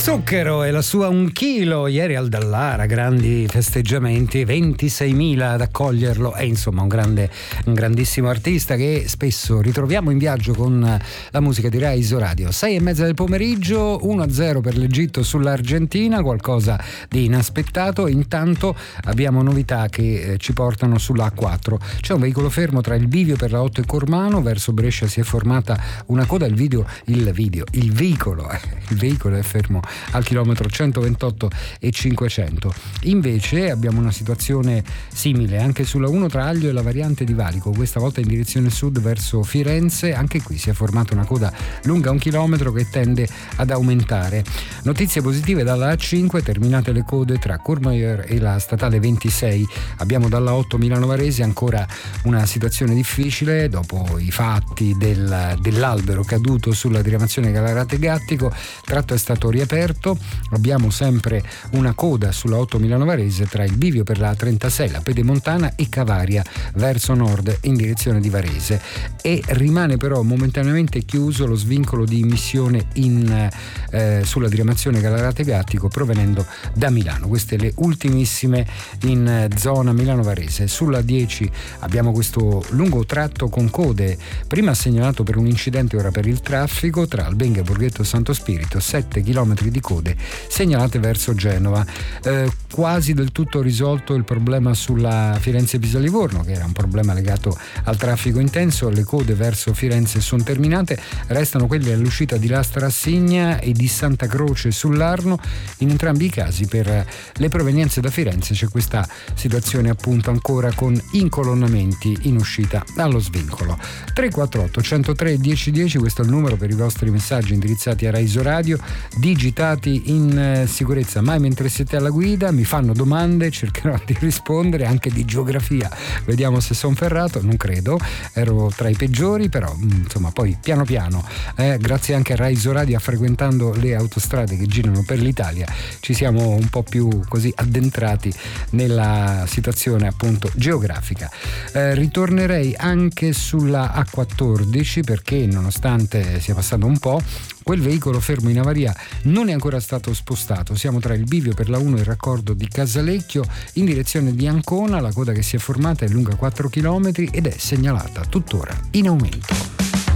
Zucchero e la sua 1 chilo ieri al Dallara, grandi festeggiamenti, 26.000 ad accoglierlo, è insomma un grandissimo artista che spesso ritroviamo in viaggio con la musica di Rai Radio. 6:30 del pomeriggio, 1-0 per l'Egitto sull'Argentina, qualcosa di inaspettato. Intanto abbiamo novità che ci portano sulla A4. C'è un veicolo fermo tra il bivio per la 8 e Cormano, verso Brescia si è formata una coda, il veicolo è fermo al chilometro 128 e 500. Invece abbiamo una situazione simile anche sulla 1 tra Aglio e la variante di Valico, questa volta in direzione sud verso Firenze. Anche qui si è formata una coda lunga 1 chilometro che tende ad aumentare. Notizie positive dalla A5, terminate le code tra Courmayeur e la statale 26. Abbiamo dalla 8 Milano Varese ancora una situazione difficile dopo i fatti dell'albero caduto sulla diramazione Gallarate-Gattico. Il tratto è stato riaperto. Abbiamo sempre una coda sulla 8 Milano Varese tra il bivio per la 36, la Pedemontana e Cavaria verso nord in direzione di Varese, e rimane però momentaneamente chiuso lo svincolo di immissione sulla diramazione Gallarate-Gattico provenendo da Milano. Queste le ultimissime in zona Milano Varese. Sulla 10 abbiamo questo lungo tratto con code, prima segnalato per un incidente, ora per il traffico, tra Albenga e Borghetto Santo Spirito, 7 km di code segnalate verso Genova. Quasi del tutto risolto il problema sulla Firenze-Pisa-Livorno, che era un problema legato al traffico intenso. Le code verso Firenze sono terminate, restano quelle all'uscita di Lastra Assigna e di Santa Croce sull'Arno. In entrambi i casi per le provenienze da Firenze c'è questa situazione appunto ancora con incolonnamenti in uscita allo svincolo. 348 103 1010, questo è il numero per i vostri messaggi indirizzati a Rai Radio, digitati in sicurezza mai mentre siete alla guida. Mi fanno domande, cercherò di rispondere, anche di geografia, vediamo se sono ferrato, non credo, ero tra i peggiori, però insomma poi piano piano, grazie anche a Rai Radio, frequentando le autostrade che girano per l'Italia, ci siamo un po' più così addentrati nella situazione appunto geografica. Ritornerei anche sulla A14 perché nonostante sia passato un po', quel veicolo fermo in avaria non è ancora stato spostato. Siamo tra il bivio per la 1 e il raccordo di Casalecchio in direzione di Ancona. La coda che si è formata è lunga 4 km ed è segnalata tuttora in aumento.